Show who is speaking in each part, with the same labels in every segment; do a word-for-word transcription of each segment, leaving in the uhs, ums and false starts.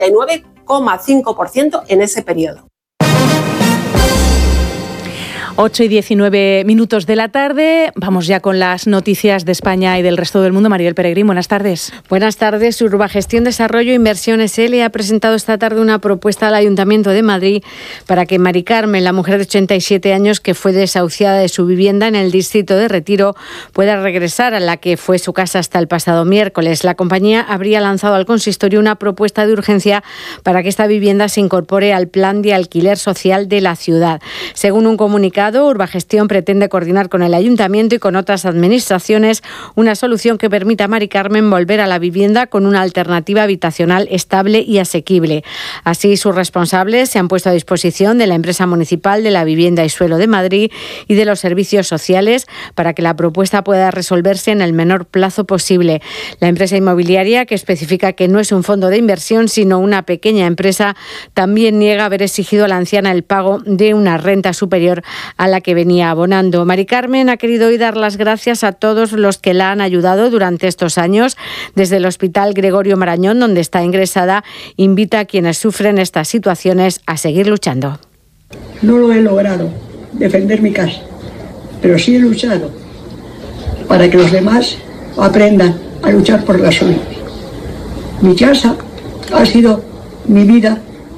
Speaker 1: y nueve coma cinco por ciento en ese periodo.
Speaker 2: ocho y diecinueve minutos de la tarde. Vamos ya con las noticias de España y del resto del mundo. Maribel Peregrín, buenas tardes.
Speaker 3: Buenas tardes. Urbagestión Desarrollo Inversión S L ha presentado esta tarde una propuesta al Ayuntamiento de Madrid para que Mari Carmen, la mujer de ochenta y siete años que fue desahuciada de su vivienda en el distrito de Retiro, pueda regresar a la que fue su casa hasta el pasado miércoles. La compañía habría lanzado al consistorio una propuesta de urgencia para que esta vivienda se incorpore al plan de alquiler social de la ciudad. Según un comunicado, Urbagestión pretende coordinar con el Ayuntamiento y con otras administraciones una solución que permita a Mari Carmen volver a la vivienda con una alternativa habitacional estable y asequible. Así, sus responsables se han puesto a disposición de la empresa municipal de la Vivienda y Suelo de Madrid y de los servicios sociales para que la propuesta pueda resolverse en el menor plazo posible. La empresa inmobiliaria, que especifica que no es un fondo de inversión sino una pequeña empresa, también niega haber exigido a la anciana el pago de una renta superior a la que venía abonando. Mari Carmen ha querido hoy dar las gracias a todos los que la han ayudado durante estos años. Desde el Hospital Gregorio Marañón, donde está ingresada, invita a quienes sufren estas situaciones a seguir luchando.
Speaker 4: No lo he logrado, defender mi casa, pero sí he luchado para que los demás aprendan a luchar por la suya. Mi casa ha sido mi vida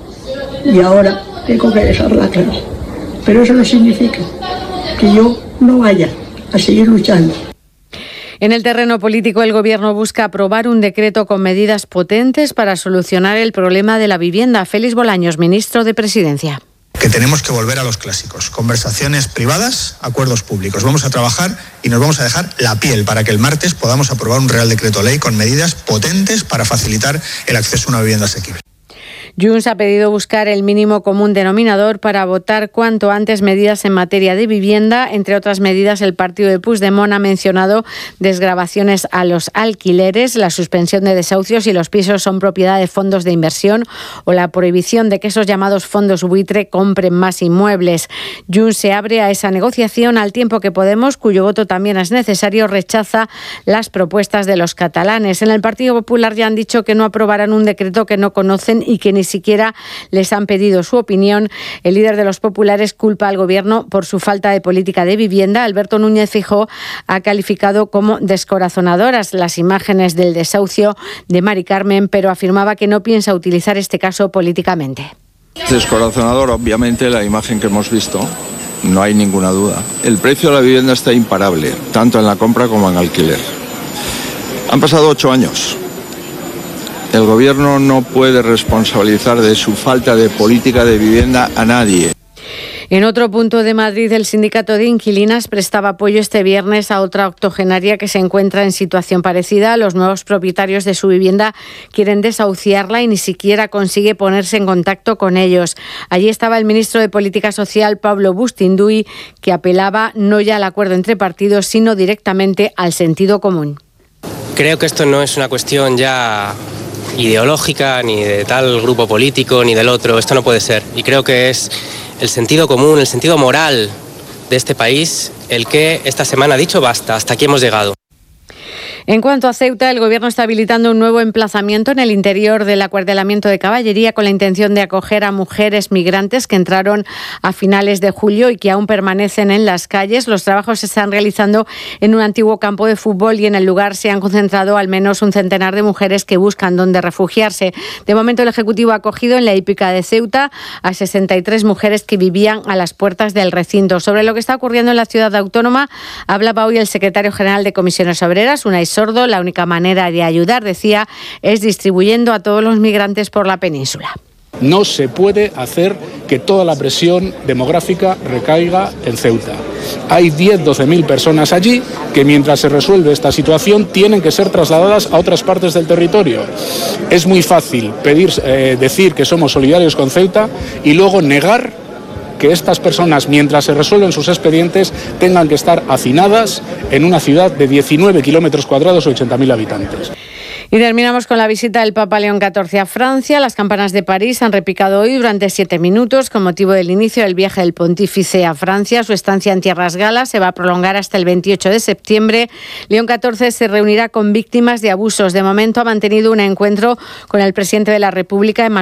Speaker 4: y ahora tengo que dejarla clara. Pero eso no significa que yo no vaya a seguir luchando.
Speaker 3: En el terreno político, el Gobierno busca aprobar un decreto con medidas potentes para solucionar el problema de la vivienda. Félix Bolaños, ministro de Presidencia.
Speaker 5: Que tenemos que volver a los clásicos, conversaciones privadas, acuerdos públicos. Vamos a trabajar y nos vamos a dejar la piel para que el martes podamos aprobar un Real Decreto Ley con medidas potentes para facilitar el acceso a una vivienda asequible.
Speaker 3: Junts ha pedido buscar el mínimo común denominador para votar cuanto antes medidas en materia de vivienda. Entre otras medidas, el partido de Puigdemont ha mencionado desgravaciones a los alquileres, la suspensión de desahucios si los pisos son propiedad de fondos de inversión o la prohibición de que esos llamados fondos buitre compren más inmuebles. Junts se abre a esa negociación al tiempo que Podemos, cuyo voto también es necesario, rechaza las propuestas de los catalanes. En el Partido Popular ya han dicho que no aprobarán un decreto que no conocen y que ni Ni siquiera les han pedido su opinión. El líder de los populares culpa al Gobierno por su falta de política de vivienda. Alberto Núñez Feijóo ha calificado como descorazonadoras las imágenes del desahucio de Mari Carmen, pero afirmaba que no piensa utilizar este caso políticamente.
Speaker 6: Descorazonador, obviamente, la imagen que hemos visto. No hay ninguna duda. El precio de la vivienda está imparable, tanto en la compra como en alquiler. Han pasado ocho años. El Gobierno no puede responsabilizar de su falta de política de vivienda a nadie.
Speaker 3: En otro punto de Madrid, el sindicato de inquilinas prestaba apoyo este viernes a otra octogenaria que se encuentra en situación parecida. Los nuevos propietarios de su vivienda quieren desahuciarla y ni siquiera consigue ponerse en contacto con ellos. Allí estaba el ministro de Política Social, Pablo Bustinduy, que apelaba no ya al acuerdo entre partidos, sino directamente al sentido común.
Speaker 7: Creo que esto no es una cuestión ya ideológica, ni de tal grupo político, ni del otro. Esto no puede ser. Y creo que es el sentido común, el sentido moral de este país el que esta semana ha dicho basta, hasta aquí hemos llegado.
Speaker 3: En cuanto a Ceuta, el Gobierno está habilitando un nuevo emplazamiento en el interior del acuartelamiento de caballería con la intención de acoger a mujeres migrantes que entraron a finales de julio y que aún permanecen en las calles. Los trabajos se están realizando en un antiguo campo de fútbol y en el lugar se han concentrado al menos un centenar de mujeres que buscan dónde refugiarse. De momento, el Ejecutivo ha acogido en la hípica de Ceuta a sesenta y tres mujeres que vivían a las puertas del recinto. Sobre lo que está ocurriendo en la ciudad autónoma, hablaba hoy el secretario general de Comisiones Obreras, Unai Sordo. La única manera de ayudar, decía, es distribuyendo a todos los migrantes por la península.
Speaker 8: No se puede hacer que toda la presión demográfica recaiga en Ceuta. Hay diez, doce mil personas allí que mientras se resuelve esta situación tienen que ser trasladadas a otras partes del territorio. Es muy fácil pedir, eh, decir que somos solidarios con Ceuta y luego negar que estas personas, mientras se resuelven sus expedientes, tengan que estar hacinadas en una ciudad de diecinueve kilómetros cuadrados o ochenta mil habitantes.
Speaker 3: Y terminamos con la visita del Papa León catorce a Francia. Las campanas de París han repicado hoy durante siete minutos con motivo del inicio del viaje del pontífice a Francia. Su estancia en Tierras Galas se va a prolongar hasta el veintiocho de septiembre. León catorce se reunirá con víctimas de abusos. De momento ha mantenido un encuentro con el presidente de la República, Emmanuel